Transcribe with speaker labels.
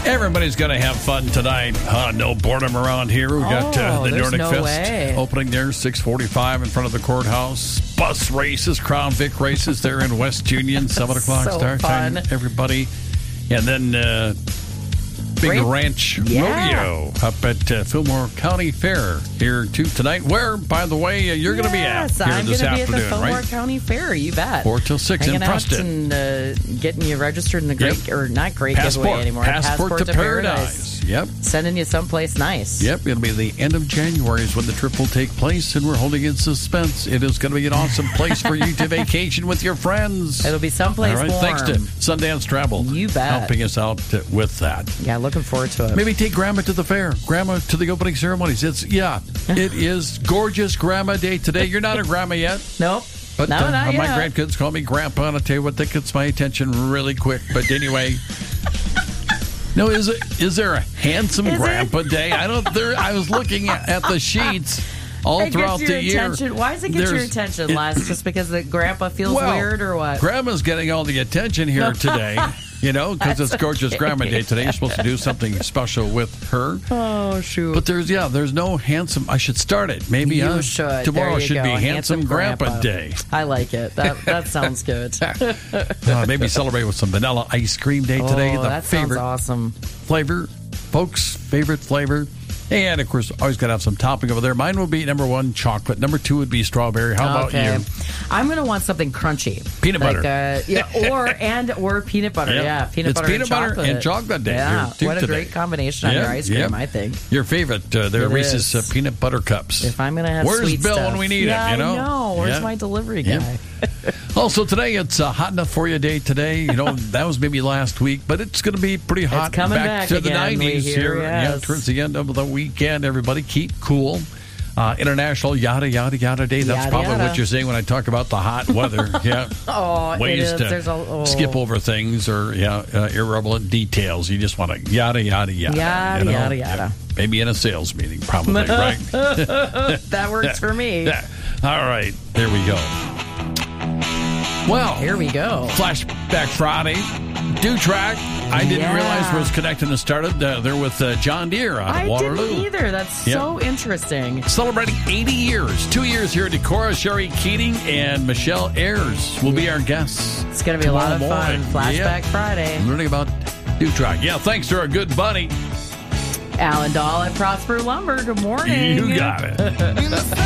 Speaker 1: Everybody's going to have fun tonight. No boredom around here. We've got the Nordic Fest opening there, 6:45 in front of the courthouse. Bus races, Crown Vic races there in West Union, 7 o'clock start time. Everybody. And then Big Ranch Rodeo up at Fillmore County Fair here too tonight. Where, by the way, you're going to be at here
Speaker 2: I'm
Speaker 1: this
Speaker 2: going to be
Speaker 1: afternoon,
Speaker 2: at the Fillmore County Fair. You bet.
Speaker 1: 4 till 6
Speaker 2: Hanging
Speaker 1: in Preston.
Speaker 2: Out and getting you registered in the great, or not great giveaway anymore.
Speaker 1: Passport to Paradise. Yep.
Speaker 2: Sending you someplace nice.
Speaker 1: Yep. It'll be the end of January is when the trip will take place, and we're holding in suspense. It is going to be an awesome place for you to vacation with your friends.
Speaker 2: It'll be someplace warm.
Speaker 1: Thanks to Sundance Travel.
Speaker 2: You bet.
Speaker 1: Helping us out with that.
Speaker 2: Yeah, looking forward to it.
Speaker 1: Maybe take Grandma to the fair. Grandma to the opening ceremonies. It is gorgeous Grandma Day today. You're not a grandma yet.
Speaker 2: Nope.
Speaker 1: But
Speaker 2: not
Speaker 1: my
Speaker 2: yet.
Speaker 1: grandkids call me Grandpa, and I'll tell you what, that gets my attention really quick. But anyway... No, is there a handsome grandpa day? I was looking at the sheets all throughout the year.
Speaker 2: Why does it get your attention, Les? Just because the grandpa feels weird or what?
Speaker 1: Grandma's getting all the attention here today. Because it's gorgeous Grandma Day today. You're supposed to do something special with her.
Speaker 2: Oh, shoot.
Speaker 1: But there's no handsome... I should start it. Maybe
Speaker 2: you should.
Speaker 1: Tomorrow should be Handsome Grandpa Day.
Speaker 2: I like it. That sounds good.
Speaker 1: Maybe celebrate with some vanilla ice cream day today.
Speaker 2: That sounds awesome.
Speaker 1: Flavor. Folks' favorite flavor. And, of course, always got to have some topping over there. Mine would be number 1, chocolate. Number 2 would be strawberry. How about you?
Speaker 2: I'm going to want something crunchy.
Speaker 1: Peanut butter.
Speaker 2: or peanut butter. Yeah, peanut butter
Speaker 1: and chocolate day.
Speaker 2: Yeah, what a great combination on your ice cream, I think.
Speaker 1: Your favorite, the Reese's peanut butter cups.
Speaker 2: If I'm going to have
Speaker 1: Where's
Speaker 2: sweet
Speaker 1: Bill
Speaker 2: stuff.
Speaker 1: when we need him?
Speaker 2: I know. Where's my delivery guy?
Speaker 1: Also, today it's Hot Enough For You Day today. That was maybe last week, but it's going to be pretty hot.
Speaker 2: It's coming back
Speaker 1: to the
Speaker 2: again,
Speaker 1: 90s here.
Speaker 2: Yes.
Speaker 1: Yeah, towards the end of the weekend. Everybody keep cool. International Yada Yada Yada Day. That's probably what you're saying when I talk about the hot weather. Yeah. Ways to skip over things or irrelevant details. You just want to yada yada yada.
Speaker 2: Yada yada yada.
Speaker 1: Maybe in a sales meeting, probably, right?
Speaker 2: That works for me.
Speaker 1: Yeah. All right. There we go. Well,
Speaker 2: here we go.
Speaker 1: Flashback Friday. Track. I didn't realize where it was connected and started. They're with John Deere out of Waterloo.
Speaker 2: I didn't either. That's so interesting.
Speaker 1: Celebrating 80 years. 2 years here at Decorah. Sherry Keating and Michelle Ayers will be our guests.
Speaker 2: It's going to be a lot of fun. Flashback Friday.
Speaker 1: Learning about Track. Yeah, thanks to our good buddy
Speaker 2: Alan Dahl at Prosper Lumber. Good morning.
Speaker 1: You got it.